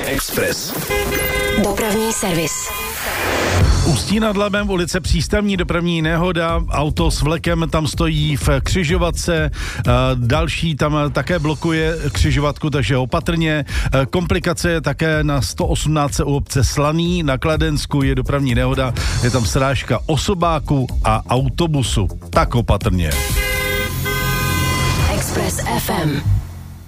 Express. Dopravní servis. Ústí nad Labem, ulice Přístavní, dopravní nehoda, auto s vlekem tam stojí v křižovatce, další tam také blokuje křižovatku, takže opatrně. Komplikace je také na 118 u obce Slaný, na Kladensku je dopravní nehoda, je tam srážka osobáku a autobusu, tak opatrně. Express FM.